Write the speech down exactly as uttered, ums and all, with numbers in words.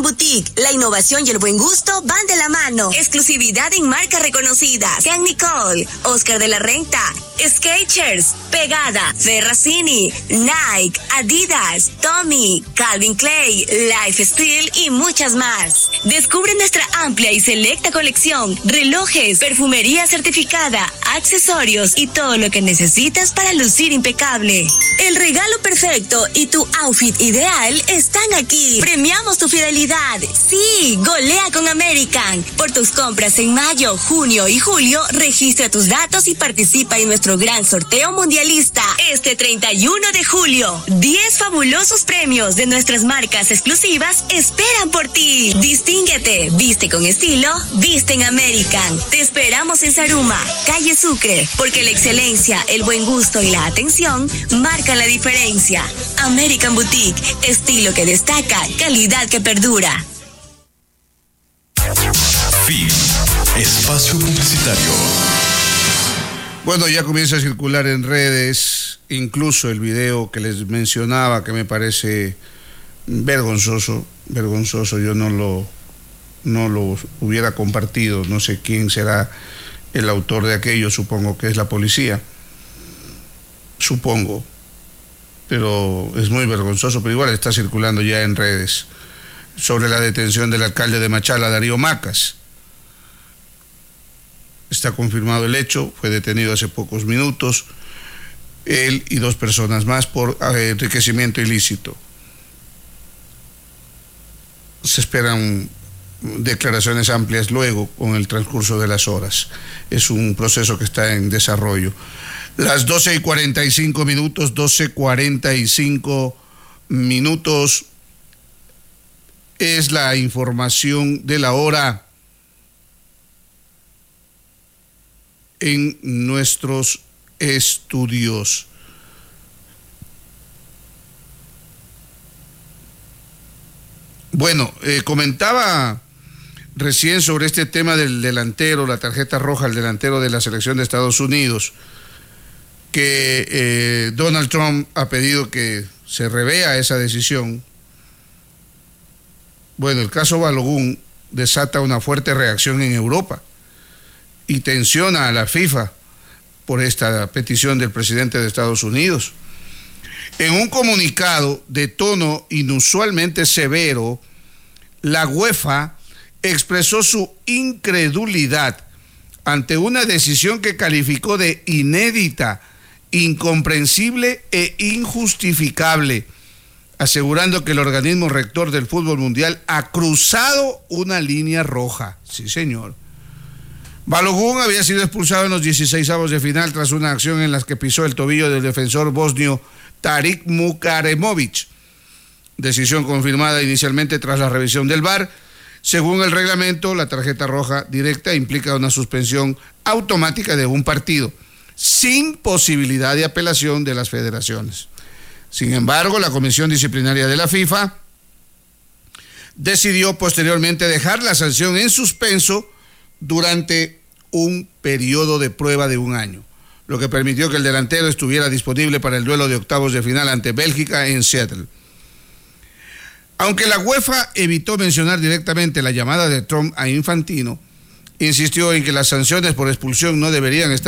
American Boutique. La innovación y el buen gusto van de la mano. Exclusividad en marcas reconocidas. Can Nicole, Oscar de la Renta, Skechers, Pegada, Ferracini, Nike, Adidas, Tommy, Calvin Klein, Lifestyle y muchas más. Descubre nuestra amplia y selecta colección, relojes, perfumería certificada, accesorios y todo lo que necesitas para lucir impecable. El regalo perfecto y tu outfit ideal están aquí. Premiamos tu fidelidad. Sí, golea con American. Por tus compras en mayo, junio y julio, registra tus datos y participa en nuestro gran sorteo mundialista este treinta y uno de julio. diez fabulosos premios de nuestras marcas exclusivas esperan por ti. Distínguete, viste con estilo, viste en American. Te esperamos en Zaruma, calle Sucre, porque la excelencia, el buen gusto y la atención marcan la diferencia. American Boutique, estilo que destaca, calidad que perdura. Fin. Espacio publicitario. Bueno, ya comienza a circular en redes, incluso el video que les mencionaba, que me parece vergonzoso, vergonzoso, yo no lo, no lo hubiera compartido, no sé quién será el autor de aquello, supongo que es la policía, supongo, pero es muy vergonzoso, pero igual está circulando ya en redes, sobre la detención del alcalde de Machala, Darío Macas. Está confirmado el hecho, fue detenido hace pocos minutos, él y dos personas más por enriquecimiento ilícito. Se esperan declaraciones amplias luego con el transcurso de las horas. Es un proceso que está en desarrollo. Las doce y cuarenta y cinco minutos, doce cuarenta y cinco minutos es la información de la hora en nuestros estudios. Bueno, eh, comentaba recién sobre este tema del delantero, la tarjeta roja al delantero de la selección de Estados Unidos, que eh, Donald Trump ha pedido que se revea esa decisión. Bueno, el caso Balogun desata una fuerte reacción en Europa y tensiona a la FIFA por esta petición del presidente de Estados Unidos. En un comunicado de tono inusualmente severo, la UEFA expresó su incredulidad ante una decisión que calificó de inédita, incomprensible e injustificable, asegurando que el organismo rector del fútbol mundial ha cruzado una línea roja. Sí, señor. Balogun había sido expulsado en los dieciseisavos de final tras una acción en la que pisó el tobillo del defensor bosnio Tarik Mukaremovic. Decisión confirmada inicialmente tras la revisión del V A R. Según el reglamento, la tarjeta roja directa implica una suspensión automática de un partido, sin posibilidad de apelación de las federaciones. Sin embargo, la Comisión Disciplinaria de la FIFA decidió posteriormente dejar la sanción en suspenso durante un periodo de prueba de un año, lo que permitió que el delantero estuviera disponible para el duelo de octavos de final ante Bélgica en Seattle. Aunque la UEFA evitó mencionar directamente la llamada de Trump a Infantino, insistió en que las sanciones por expulsión no deberían estar